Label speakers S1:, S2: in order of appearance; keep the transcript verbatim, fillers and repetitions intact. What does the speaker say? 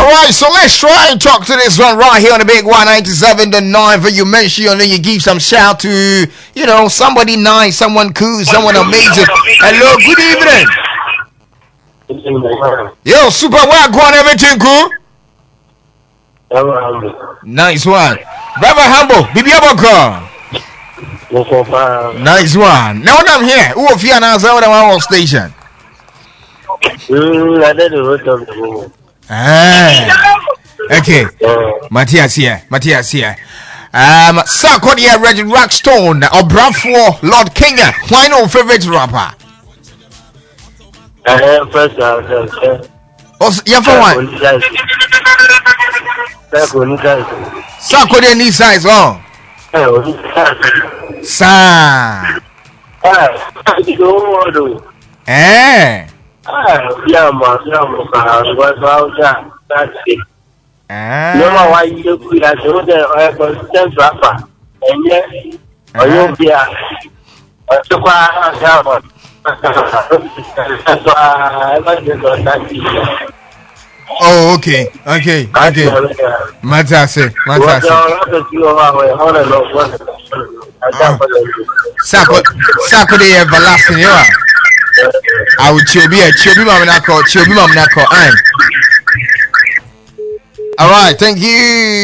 S1: Alright, so let's try and talk to this one right here on the big one ninety-seven to nine where you mention and then you give some shout to, you know, somebody nice, someone cool, someone amazing. Hello, good evening. Yo, super well, go on, everything cool? Nice one. Brother Humble, Bibi Aboko. Nice one. Now when I'm here, who of you and I are on station?
S2: Mm, I did the rest of the room.
S1: Ah. Okay. Matthias here. Matthias here. Um, Sarkodia Red Rockstone or Bradford Lord Kenya. Why no favorite rapper?
S2: I am first out.
S1: Oh, yeah, for one. Sarkodia knee size. Oh. Sa. Eh.
S2: Ah, yeah, ma, yeah, ma. What's out there? That's it.
S1: Ah.
S2: No matter why you do that, you know the consistent rapper. And yet, I don't be a. So far, I have one.
S1: Oh, okay, okay, okay. Matase, Matase. Sako, Sako de everlasting, you are. I will chobi a chobi mamnako, chobi mamnako. All right, thank you.